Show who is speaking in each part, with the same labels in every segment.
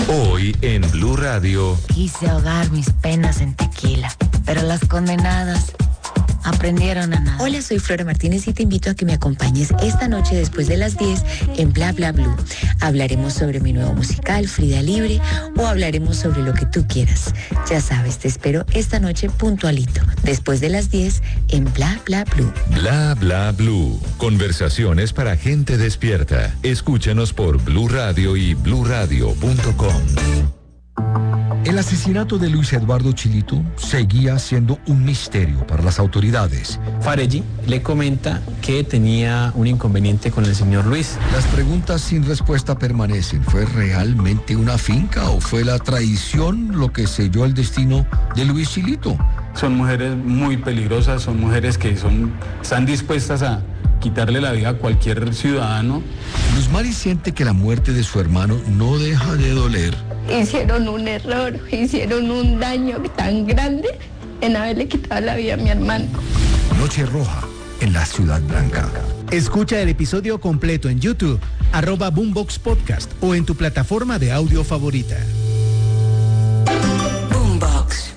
Speaker 1: Hoy en Blue Radio.
Speaker 2: Quise ahogar mis penas en tequila, pero las condenadas aprendieron a nada.
Speaker 3: Hola, soy Flora Martínez y te invito a que me acompañes esta noche después de las 10 en Bla Bla Blue. Hablaremos sobre mi nuevo musical, Frida Libre, o hablaremos sobre lo que tú quieras. Ya sabes, te espero esta noche puntualito, después de las 10 en Bla Bla Blue.
Speaker 1: Bla Bla Blue. Conversaciones para gente despierta. Escúchanos por Blue Radio y bluradio.com.
Speaker 4: El asesinato de Luis Eduardo Chilito seguía siendo un misterio para las autoridades.
Speaker 5: Farelli le comenta que tenía un inconveniente con el señor Luis.
Speaker 4: Las preguntas sin respuesta permanecen. ¿Fue realmente una finca o fue la traición lo que selló el destino de Luis Chilito?
Speaker 6: Son mujeres muy peligrosas, son mujeres que están dispuestas a quitarle la vida a cualquier ciudadano.
Speaker 4: Luz Mari siente que la muerte de su hermano no deja de doler.
Speaker 7: Hicieron un error, hicieron un daño tan grande en haberle quitado la vida a mi hermano.
Speaker 4: Noche Roja en la Ciudad Blanca.
Speaker 8: Escucha el episodio completo en YouTube, @Boombox Podcast o en tu plataforma de audio favorita.
Speaker 2: Boombox.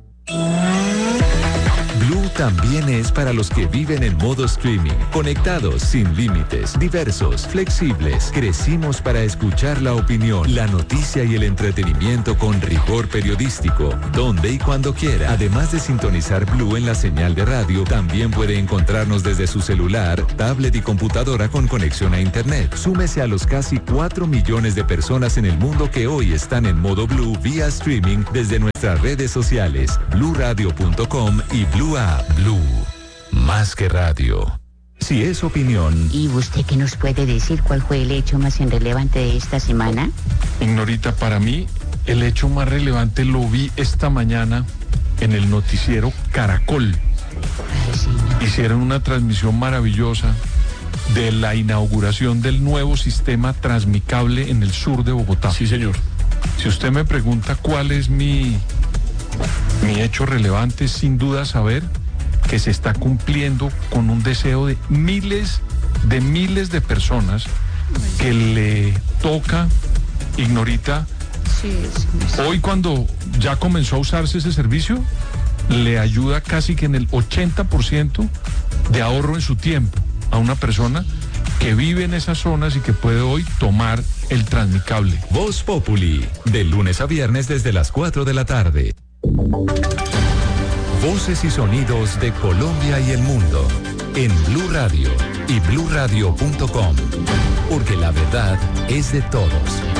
Speaker 1: Blue también es para los que viven en modo streaming, conectados, sin límites, diversos, flexibles. Crecimos para escuchar la opinión, la noticia y el entretenimiento con rigor periodístico, donde y cuando quiera. Además de sintonizar Blue en la señal de radio, también puede encontrarnos desde su celular, tablet y computadora con conexión a internet. Súmese a los casi 4 millones de personas en el mundo que hoy están en modo Blue vía streaming desde nuestras redes sociales, bluradio.com y Blue App. Blue, más que radio. Si es opinión.
Speaker 9: ¿Y usted qué nos puede decir? ¿Cuál fue el hecho más irrelevante de esta semana?
Speaker 10: Ignorita, para mí, el hecho más relevante lo vi esta mañana en el noticiero Caracol.
Speaker 9: Ay, sí.
Speaker 10: Hicieron una transmisión maravillosa de la inauguración del nuevo sistema Transmicable en el sur de Bogotá.
Speaker 6: Sí, señor.
Speaker 10: Si usted me pregunta cuál es mi hecho relevante, sin duda saber que se está cumpliendo con un deseo de miles de personas que le toca, Ignorita, hoy cuando ya comenzó a usarse ese servicio, le ayuda casi que en el 80% de ahorro en su tiempo a una persona que vive en esas zonas y que puede hoy tomar el Transmicable.
Speaker 1: Voz Populi, de lunes a viernes desde las 4 de la tarde. Voces y sonidos de Colombia y el mundo en Blue Radio y bluradio.com, porque la verdad es de todos.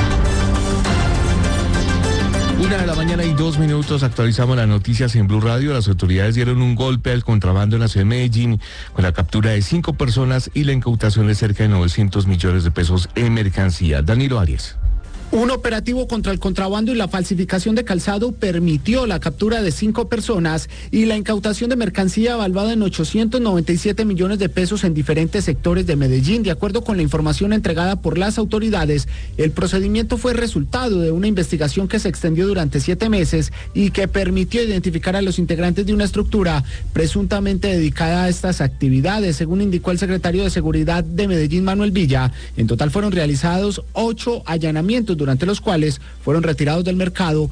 Speaker 11: 1:02 a.m, actualizamos las noticias en Blue Radio. Las autoridades dieron un golpe al contrabando en la ciudad de Medellín con la captura de 5 personas y la incautación de cerca de 900 millones de pesos en mercancía. Danilo Arias.
Speaker 12: Un operativo contra el contrabando y la falsificación de calzado permitió la captura de 5 personas y la incautación de mercancía evaluada en 897 millones de pesos en diferentes sectores de Medellín. De acuerdo con la información entregada por las autoridades, el procedimiento fue resultado de una investigación que se extendió durante 7 meses y que permitió identificar a los integrantes de una estructura presuntamente dedicada a estas actividades. Según indicó el secretario de Seguridad de Medellín, Manuel Villa, en total fueron realizados 8 allanamientos, durante los cuales fueron retirados del mercado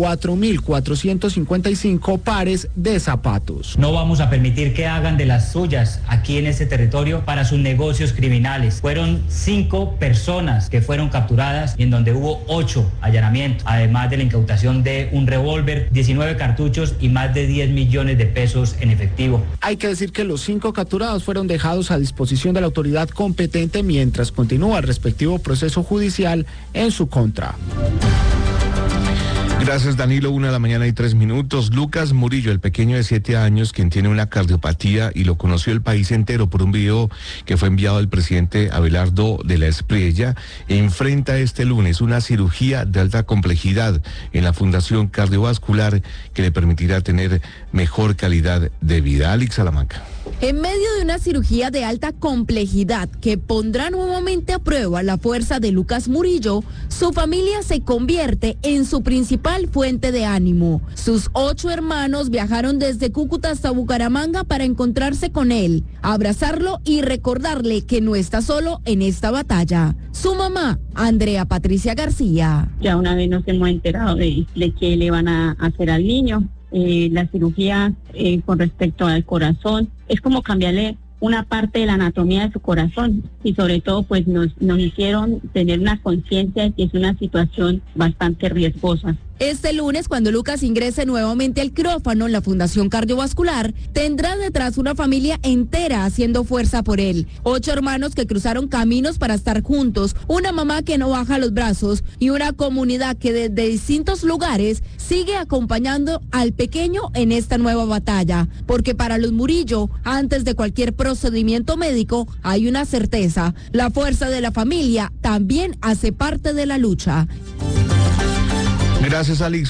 Speaker 12: 4.455 pares de zapatos.
Speaker 13: No vamos a permitir que hagan de las suyas aquí en este territorio para sus negocios criminales. Fueron 5 personas que fueron capturadas y en donde hubo 8 allanamientos, además de la incautación de un revólver, 19 cartuchos y más de 10 millones de pesos en efectivo.
Speaker 12: Hay que decir que los 5 capturados fueron dejados a disposición de la autoridad competente mientras continúa el respectivo proceso judicial en su contra.
Speaker 11: Gracias, Danilo. 1:03 a.m. Lucas Murillo, el pequeño de 7 años, quien tiene una cardiopatía y lo conoció el país entero por un video que fue enviado al presidente Abelardo de la Espriella, enfrenta este lunes una cirugía de alta complejidad en la Fundación Cardiovascular que le permitirá tener mejor calidad de vida. Alex Salamanca.
Speaker 14: En medio de una cirugía de alta complejidad que pondrá nuevamente a prueba la fuerza de Lucas Murillo, su familia se convierte en su principal principal fuente de ánimo. Sus 8 hermanos viajaron desde Cúcuta hasta Bucaramanga para encontrarse con él, abrazarlo y recordarle que no está solo en esta batalla. Su mamá, Andrea Patricia García.
Speaker 15: Ya una vez nos hemos enterado de qué le van a hacer al niño. La cirugía con respecto al corazón es como cambiarle una parte de la anatomía de su corazón y sobre todo pues nos hicieron tener una conciencia de que es una situación bastante riesgosa.
Speaker 14: Este lunes, cuando Lucas ingrese nuevamente al quirófano en la Fundación Cardiovascular, tendrá detrás una familia entera haciendo fuerza por él. 8 hermanos que cruzaron caminos para estar juntos, una mamá que no baja los brazos y una comunidad que desde distintos lugares sigue acompañando al pequeño en esta nueva batalla. Porque para los Murillo, antes de cualquier procedimiento médico, hay una certeza: la fuerza de la familia también hace parte de la lucha.
Speaker 11: Gracias, Alex.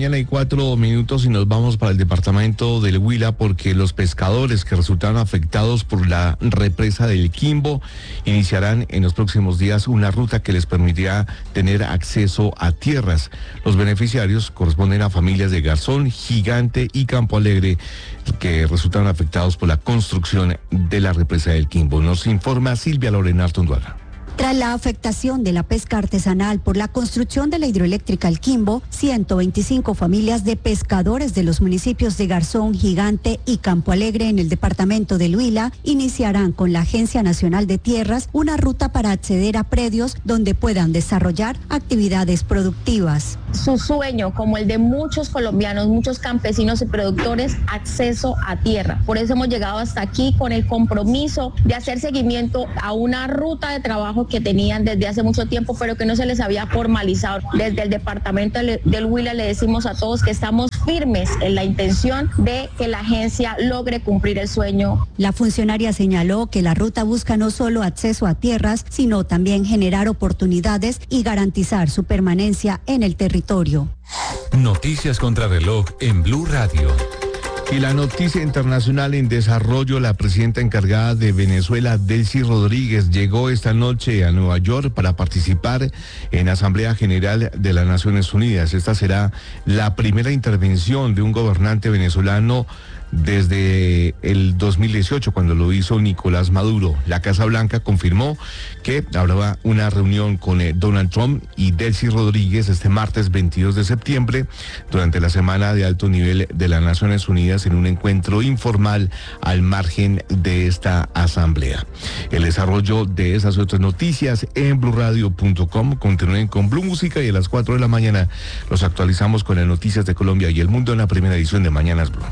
Speaker 11: 1:04 y nos vamos para el departamento del Huila porque los pescadores que resultaron afectados por la represa del Quimbo iniciarán en los próximos días una ruta que les permitirá tener acceso a tierras. Los beneficiarios corresponden a familias de Garzón, Gigante y Campo Alegre que resultaron afectados por la construcción de la represa del Quimbo. Nos informa Silvia Lorena Artunduaga.
Speaker 16: Tras la afectación de la pesca artesanal por la construcción de la hidroeléctrica El Quimbo, 125 familias de pescadores de los municipios de Garzón, Gigante y Campo Alegre en el departamento del Huila iniciarán con la Agencia Nacional de Tierras una ruta para acceder a predios donde puedan desarrollar actividades productivas.
Speaker 7: Su sueño, como el de muchos colombianos, muchos campesinos y productores, acceso a tierra. Por eso hemos llegado hasta aquí con el compromiso de hacer seguimiento a una ruta de trabajo que tenían desde hace mucho tiempo, pero que no se les había formalizado. Desde el departamento del Huila le decimos a todos que estamos firmes en la intención de que la agencia logre cumplir el sueño.
Speaker 16: La funcionaria señaló que la ruta busca no solo acceso a tierras, sino también generar oportunidades y garantizar su permanencia en el territorio.
Speaker 1: Noticias contra reloj en Blue Radio.
Speaker 11: Y la noticia internacional en desarrollo: la presidenta encargada de Venezuela, Delcy Rodríguez, llegó esta noche a Nueva York para participar en la Asamblea General de las Naciones Unidas. Esta será la primera intervención de un gobernante venezolano desde el 2018, cuando lo hizo Nicolás Maduro. La Casa Blanca confirmó que habrá una reunión con Donald Trump y Delcy Rodríguez este martes 22 de septiembre durante la semana de alto nivel de las Naciones Unidas en un encuentro informal al margen de esta asamblea. El desarrollo de esas otras noticias en bluradio.com. Continúen con Blue Música y a las 4 de la mañana los actualizamos con las noticias de Colombia y el mundo en la primera edición de Mañanas Blue.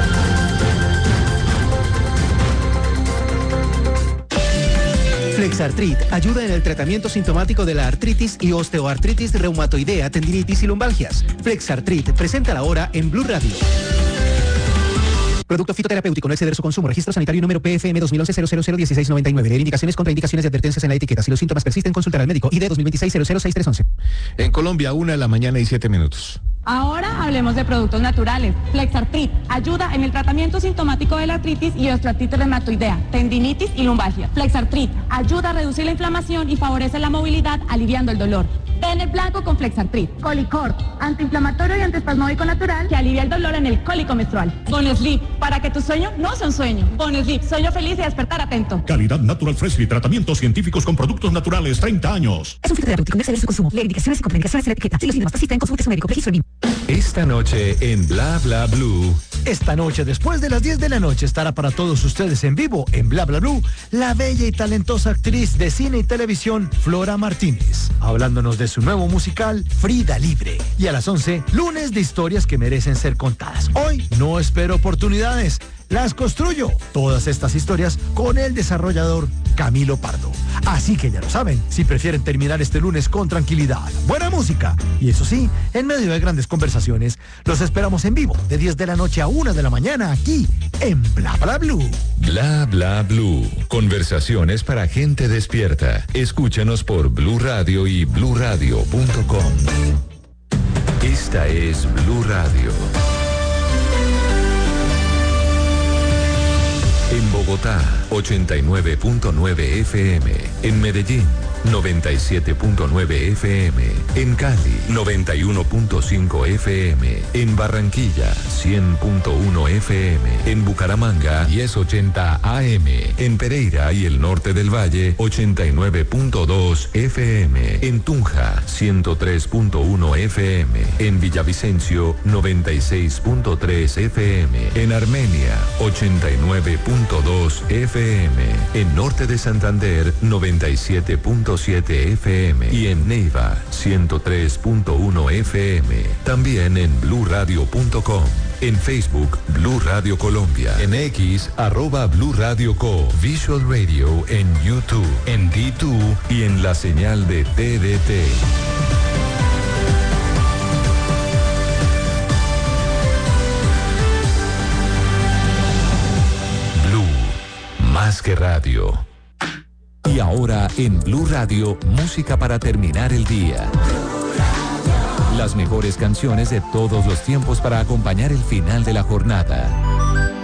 Speaker 8: Flexartrit ayuda en el tratamiento sintomático de la artritis y osteoartritis reumatoidea, tendinitis y lumbalgias. Flexartrit, presenta la hora en Blue Radio. Producto fitoterapéutico, no exceder su consumo. Registro sanitario número PFM 2011-001699. Leer indicaciones, contraindicaciones y advertencias en la etiqueta. Si los síntomas persisten, consultar al médico. ID 2026-006311.
Speaker 11: En Colombia, 1:07 a.m.
Speaker 17: Ahora hablemos de productos naturales. Flexartrit ayuda en el tratamiento sintomático de la artritis y osteoartritis reumatoidea, tendinitis y lumbalgia. Flexartrit ayuda a reducir la inflamación y favorece la movilidad, aliviando el dolor. Ven blanco con Flexartrit. Colicort, antiinflamatorio y antiespasmódico natural que alivia el dolor en el cólico menstrual. Bonesleep, para que tu sueño no sea un sueño. Bonesleep, sueño feliz y despertar atento.
Speaker 18: Calidad Natural Freshly, tratamientos científicos con productos naturales, 30 años.
Speaker 19: Es un fitoterapéutico, no exceder su consumo. Leer indicaciones y contraindicaciones en la etiqueta. Si los síntomas persisten, consulte a su médico. Registro BIM.
Speaker 1: Esta noche en Bla Bla Blue.
Speaker 20: Esta noche, después de las 10 de la noche, estará para todos ustedes en vivo en Bla Bla Blue la bella y talentosa actriz de cine y televisión Flora Martínez, hablándonos de su nuevo musical Frida Libre. Y a las 11, lunes de historias que merecen ser contadas. Hoy no espero oportunidades, las construyo. Todas estas historias con el desarrollador Camilo Pardo. Así que ya lo saben, si prefieren terminar este lunes con tranquilidad, buena música y eso sí, en medio de grandes conversaciones, los esperamos en vivo de 10 de la noche a 1 de la mañana aquí en Bla Bla Blue.
Speaker 1: Bla Bla Blue. Conversaciones para gente despierta. Escúchanos por Blue Radio y bluradio.com. Esta es Blue Radio. En Bogotá, 89.9 FM. En Medellín, 97.9 FM. En Cali, 91.5 FM. En Barranquilla, 100.1 FM. En Bucaramanga, 1080 AM. En Pereira y el norte del Valle, 89.2 FM. En Tunja, 103.1 FM. En Villavicencio, 96.3 FM. En Armenia, 89.2 FM. En norte de Santander, 97.7 FM. Y en Neiva, 103.1 FM. También en bluradio.com. En Facebook, Blue Radio Colombia. En X, @Blue Radio Co. Visual Radio en YouTube, en D2 y en la señal de TDT. Blue, más que radio. Y ahora en Blue Radio, música para terminar el día. Las mejores canciones de todos los tiempos para acompañar el final de la jornada.